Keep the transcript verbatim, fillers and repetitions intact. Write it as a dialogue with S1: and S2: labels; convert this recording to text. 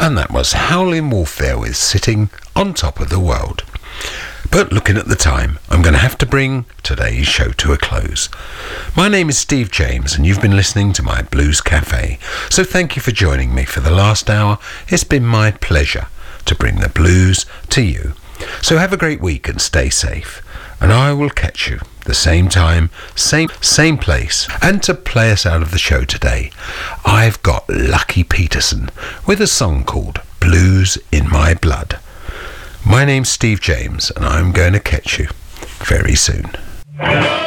S1: And that was Howlin' Wolf there with Sitting on Top of the World. But looking at the time, I'm going to have to bring today's show to a close. My name is Steve James, and you've been listening to my Blues Cafe. So thank you for joining me for the last hour. It's been my pleasure to bring the blues to you. So have a great week and stay safe. And I will catch you the same time, same same place. And to play us out of the show today, I've got Lucky Peterson with a song called Blues in My Blood. My name's Steve James, and I'm going to catch you very soon.